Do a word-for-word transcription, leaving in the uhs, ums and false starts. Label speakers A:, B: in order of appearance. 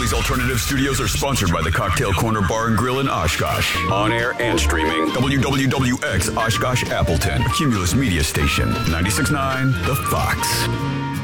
A: Philly's Alternative Studios are sponsored by the Cocktail Corner Bar and Grill in Oshkosh. On air and streaming, W W W X Oshkosh Appleton, a Cumulus media station, ninety-six point nine The Fox.